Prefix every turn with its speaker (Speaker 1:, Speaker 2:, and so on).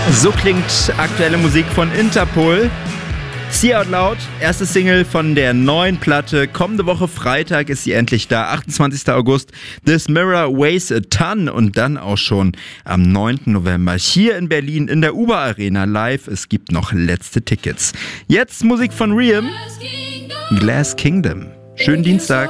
Speaker 1: So klingt aktuelle Musik von Interpol. See Out Loud, erste Single von der neuen Platte. Kommende Woche Freitag ist sie endlich da, 28. August. This Mirror Weighs a Ton und dann auch schon am 9. November hier in Berlin in der Uber Arena live. Es gibt noch letzte Tickets. Jetzt Musik von Riem, Glass Kingdom. Schönen Dienstag.